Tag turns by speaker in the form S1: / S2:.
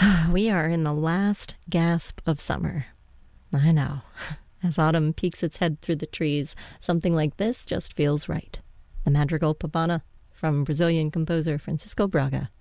S1: We are in the last gasp of summer. I know. As autumn peeks its head through the trees, something like this just feels right. The Madrigal Pavana from Brazilian composer Francisco Braga.